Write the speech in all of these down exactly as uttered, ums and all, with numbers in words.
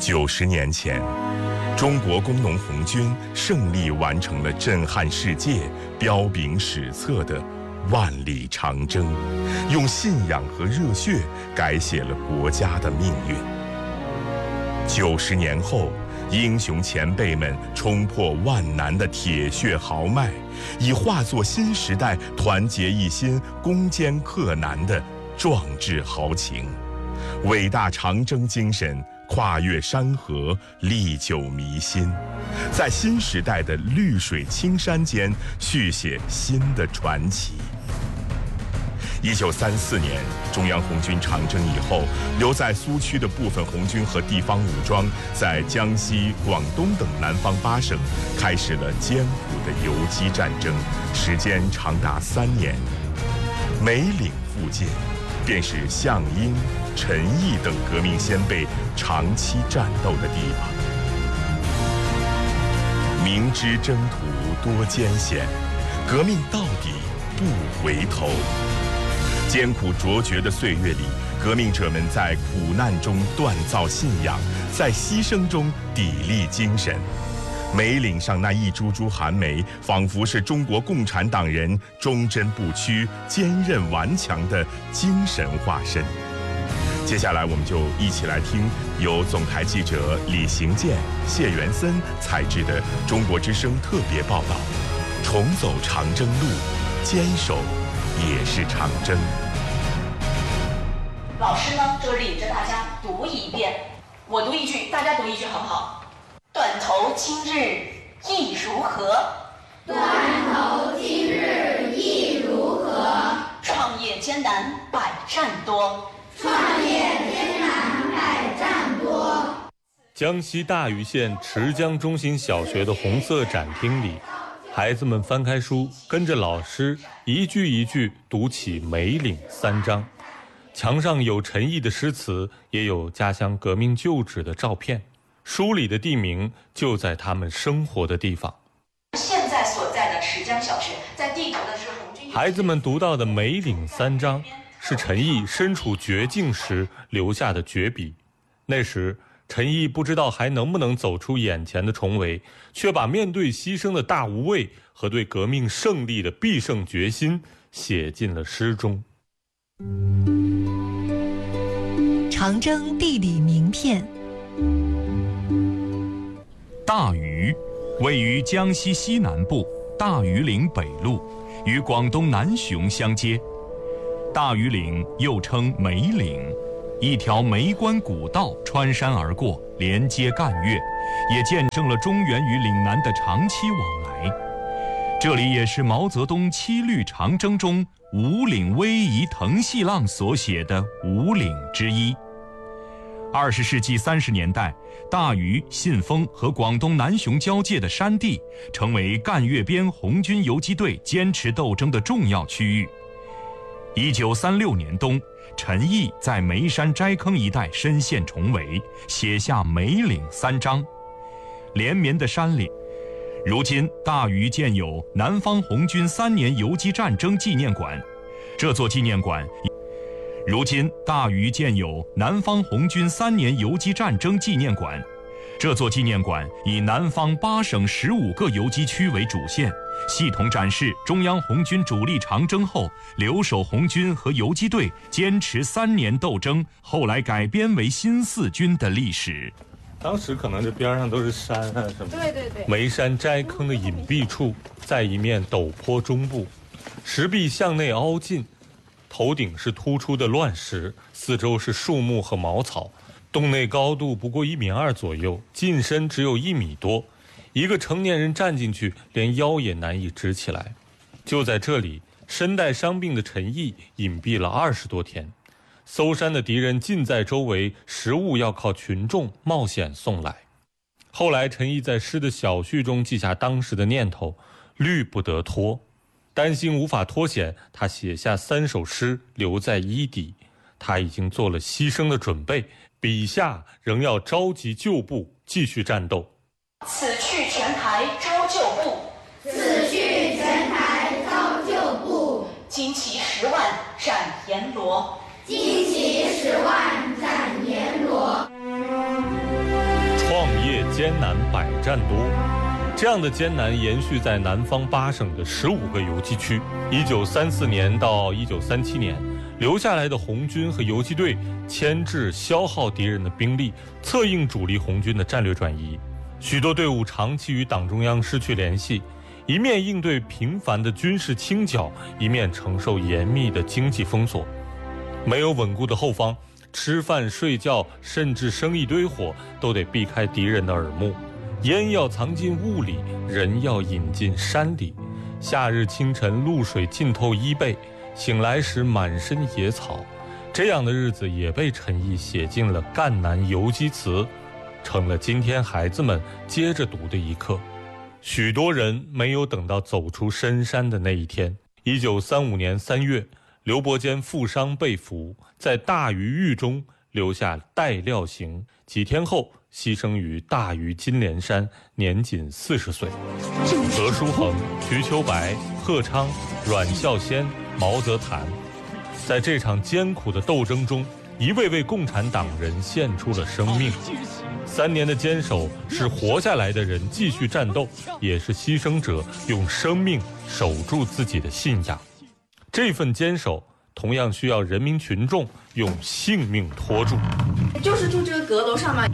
九十年前，中国工农红军胜利完成了震撼世界、彪炳史册的万里长征，用信仰和热血改写了国家的命运。九十年后，英雄前辈们冲破万难的铁血豪迈，已化作新时代团结一心、攻坚克难的壮志豪情。伟大长征精神跨越山河，历久弥新，在新时代的绿水青山间续写新的传奇。一九三四年，中央红军长征以后，留在苏区的部分红军和地方武装，在江西、广东等南方八省开始了艰苦的游击战争，时间长达三年。梅岭附近，便是项英、陈毅等革命先辈长期战斗的地方。明知征途多艰险，革命到底不回头。艰苦卓绝的岁月里，革命者们在苦难中锻造信仰，在牺牲中砥砺精神。梅岭上那一株株寒梅，仿佛是中国共产党人忠贞不屈、坚韧顽强的精神化身。接下来，我们就一起来听由总台记者李行健、谢元森采制的《中国之声》特别报道：重走长征路，坚守也是长征。 老师呢，就领着大家读一遍，我读一句，大家读一句，好不好？断头今日意如何？ 断头今日意如何？ 创业艰难百战多。 创业艰难百战多。 江西大余县池江中心小学的红色展厅里，孩子们翻开书，跟着老师一句一句读起《梅岭三章》。墙上有陈毅的诗词，也有家乡革命旧址的照片。书里的地名就在他们生活的地方。 现在所在的池江小学，在地图的是红军。 孩子们读到的《梅岭三章》是陈毅身处绝境时留下的绝笔。那时陈毅不知道还能不能走出眼前的重围，却把面对牺牲的大无畏和对革命胜利的必胜决心写进了诗中。 长征地理名片。 大余位于江西西南部大余岭北麓，与广东南雄相接。大余岭又称梅岭，一条梅关古道穿山而过，连接赣粤，也见证了中原与岭南的长期往来。这里也是毛泽东七律长征中五岭逶迤腾细浪所写的五岭之一。二十世纪三十年代，大余、信丰和广东南雄交界的山地，成为赣粤边红军游击队坚持斗争的重要区域。一九三六年冬，陈毅在梅山斋坑一带深陷重围，写下《梅岭三章》。连绵的山岭，如今大余建有南方红军三年游击战争纪念馆，这座纪念馆。如今大余建有南方红军三年游击战争纪念馆，这座纪念馆以南方八省十五个游击区为主线，系统展示中央红军主力长征后留守红军和游击队坚持三年斗争，后来改编为新四军的历史。 当时可能这边上都是山啊什么的。 对对对。 梅山斋坑的隐蔽处，在一面陡坡中部，石壁向内凹进，头顶是突出的乱石，四周是树木和茅草，洞内高度不过一米二左右，进深只有一米多，一个成年人站进去，连腰也难以直起来。就在这里，身带伤病的陈毅隐蔽了二十多天，搜山的敌人尽在周围，食物要靠群众冒险送来。后来陈毅在诗的小序中记下当时的念头：虑不得脱。担心无法脱险，他写下三首诗留在衣底。他已经做了牺牲的准备，笔下仍要召集旧部继续战斗。 此去全台招旧部， 此去全台招旧部。 旌旗十万斩阎罗， 旌旗十万斩阎罗。 艰难百战多。这样的艰难延续在南方八省的十五个游击区。一九三四年到一九三七年，留下来的红军和游击队牵制消耗敌人的兵力，策应主力红军的战略转移。许多队伍长期与党中央失去联系，一面应对频繁的军事清剿，一面承受严密的经济封锁。没有稳固的后方，吃饭睡觉甚至生一堆火都得避开敌人的耳目。烟要藏进雾里，人要引进山里。夏日清晨，露水浸透衣背，醒来时满身野草。这样的日子也被陈毅写进了《赣南游击词》，成了今天孩子们接着读的一课。许多人没有等到走出深山的那一天。一九三五年三月，刘伯坚负伤被俘，在大余狱中留下待料刑，几天后牺牲于大余金莲山，年仅四十岁。何书衡、瞿秋白、贺昌、阮孝先、毛泽覃，在这场艰苦的斗争中，一位位共产党人献出了生命。三年的坚守，是活下来的人继续战斗，也是牺牲者用生命守住自己的信仰。这份坚守同样需要人民群众用性命托住。 就是住这个阁楼上嘛。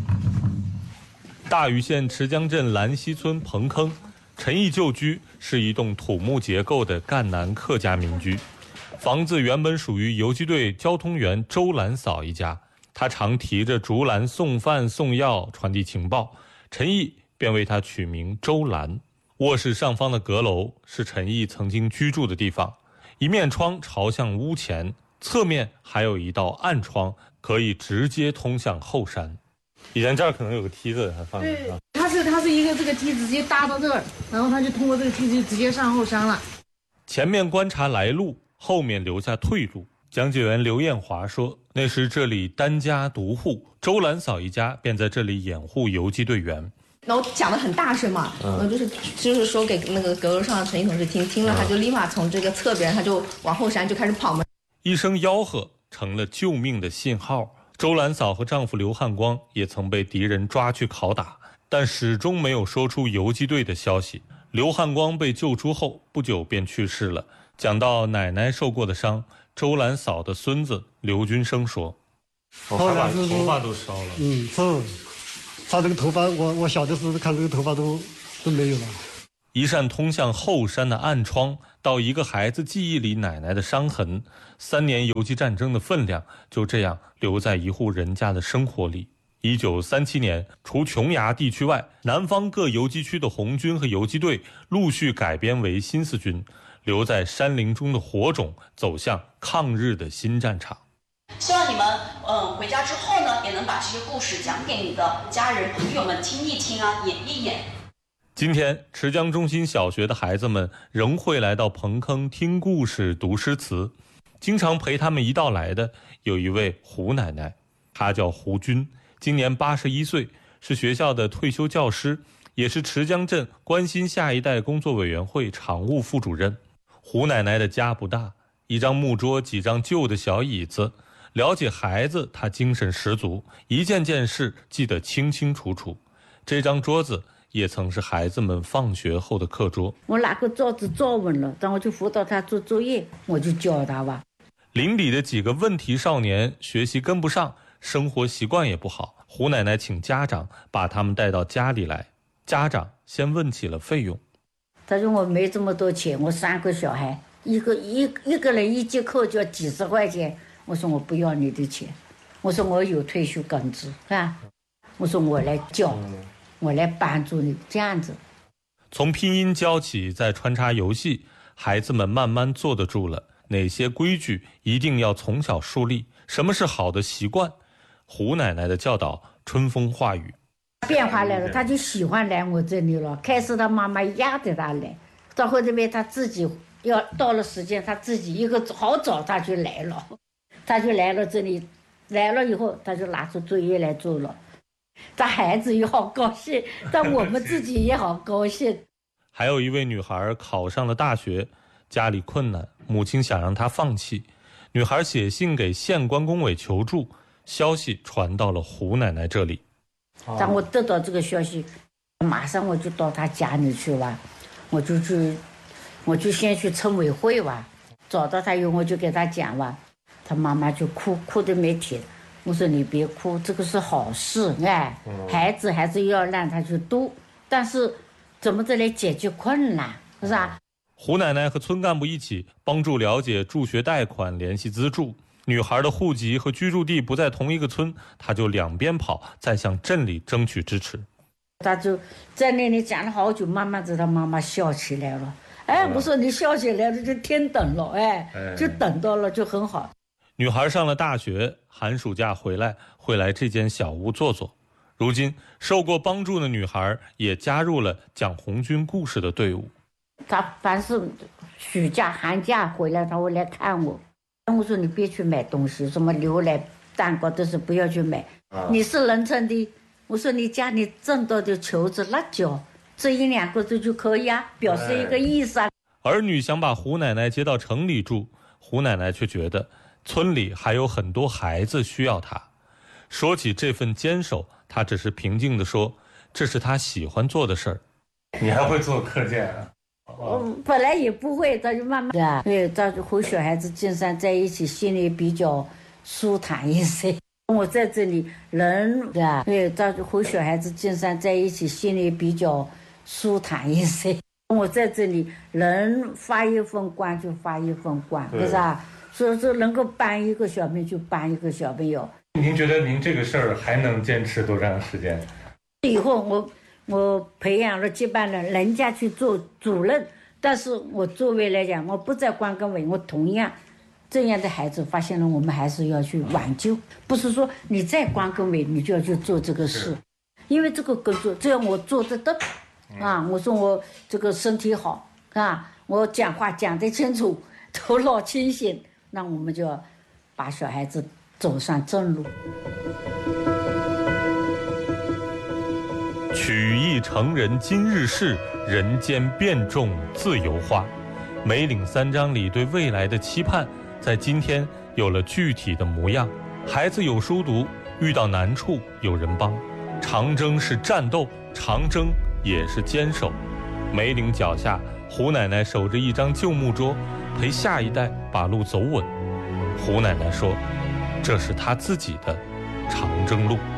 大余县池江镇兰溪村彭坑，陈毅旧居是一栋土木结构的赣南客家民居。房子原本属于游击队交通员周兰嫂一家，他常提着竹篮送饭送药传递情报，陈毅便为他取名周兰。卧室上方的阁楼是陈毅曾经居住的地方，一面窗朝向屋前，侧面还有一道暗窗，可以直接通向后山。以前这儿可能有个梯子还放着。 对，它是它是一个这个梯子直接搭到这儿，然后他就通过这个梯子直接上后山了。 前面观察来路，后面留下退路。讲解员刘艳华说，那时这里单家独户，周兰嫂一家便在这里掩护游击队员。 然后讲得很大声嘛，嗯、呃，就是就是说给那个阁楼上的陈毅同志听，听了他就立马从这个侧边，他就往后山就开始跑嘛。 一声吆喝成了救命的信号。周兰嫂和丈夫刘汉光也曾被敌人抓去拷打，但始终没有说出游击队的消息。刘汉光被救出后不久便去世了。讲到奶奶受过的伤，周兰嫂的孙子刘军生说：“ 我还把头发都烧了。嗯，是，他这个头发，我我小的时候看这个头发都都没有了。” 一扇通向后山的暗窗，到一个孩子记忆里奶奶的伤痕，三年游击战争的分量就这样留在一户人家的生活里。一九三七年，除琼崖地区外，南方各游击区的红军和游击队陆续改编为新四军，留在山林中的火种走向抗日的新战场。 希望你们嗯回家之后呢，也能把这些故事讲给你的家人朋友们听一听啊，演一演。 今天池江中心小学的孩子们仍会来到彭坑听故事读诗词，经常陪他们一道来的有一位胡奶奶，她叫胡军，今年八十一岁，是学校的退休教师，也是池江镇关心下一代工作委员会常务副主任。胡奶奶的家不大，一张木桌，几张旧的小椅子。了解孩子，她精神十足，一件件事记得清清楚楚。这张桌子也曾是孩子们放学后的课桌。 我拿个桌子坐稳了，然后就辅导他做作业，我就教他吧。 邻里的几个问题少年学习跟不上，生活习惯也不好，胡奶奶请家长把他们带到家里来。家长先问起了费用。 他说我没这么多钱，我三个小孩，一个一一个人一节课就要几十块钱。我说我不要你的钱，我说我有退休工资啊，我说我来教，我来帮助你，这样子。 从拼音教起，再穿插游戏，孩子们慢慢坐得住了。哪些规矩一定要从小树立？什么是好的习惯？胡奶奶的教导春风化雨。 变化来了，他就喜欢来我这里了。开始他妈妈压着他来，到后面他自己要到了时间，他自己一个好早他就来了，他就来了这里，来了以后他就拿出作业来做了。这孩子也好高兴，但我们自己也好高兴。 还有一位女孩考上了大学，家里困难，母亲想让她放弃。女孩写信给县关工委求助，消息传到了胡奶奶这里。 当我得到这个消息，马上我就到他家里去了，我就去，我就先去村委会吧，找到他以后我就给他讲了，他妈妈就哭，哭得没停。我说你别哭，这个是好事，哎，孩子还是要让他去读，但是怎么着来解决困难，是吧？ 胡奶奶和村干部一起帮助了解助学贷款，联系资助。女孩的户籍和居住地不在同一个村，她就两边跑，再向镇里争取支持。 他就在那里讲了好久，慢慢的他妈妈笑起来了。哎，我说你笑起来了就天等了，哎，就等到了就很好。 女孩上了大学，寒暑假回来会来这间小屋坐坐。如今受过帮助的女孩也加入了讲红军故事的队伍。 他凡是暑假寒假回来他会来看我，我说你别去买东西，什么牛奶蛋糕都是不要去买，你是农村的，我说你家里挣到的球子辣椒这一两个字就可以啊，表示一个意思啊。 儿女想把胡奶奶接到城里住，胡奶奶却觉得村里还有很多孩子需要她。说起这份坚守，她只是平静地说，这是她喜欢做的事儿。你还会做课件啊？ 我本来也不会，他就慢慢的，对，他就和小孩子经常在一起，心里比较舒坦一些。我在这里人，对吧？对，他就和小孩子经常在一起，心里比较舒坦一些。我在这里人发一份光就发一份光，是吧？所以说能够帮一个小朋友就帮一个小朋友。 您觉得您这个事儿还能坚持多长时间？ 以后我我培养了接班人，人家去做主任，但是我作为来讲，我不在关根委，我同样这样的孩子发现了，我们还是要去挽救，不是说你在关根委你就要去做这个事，因为这个工作只要我做得到啊，我说我这个身体好啊，我讲话讲得清楚，头脑清醒，那我们就要把小孩子走上正路。 曲意成人今日事，人间变种自由化。梅岭三章里对未来的期盼，在今天有了具体的模样。孩子有书读，遇到难处有人帮。长征是战斗，长征也是坚守。梅岭脚下，胡奶奶守着一张旧木桌，陪下一代把路走稳。胡奶奶说，这是她自己的长征路。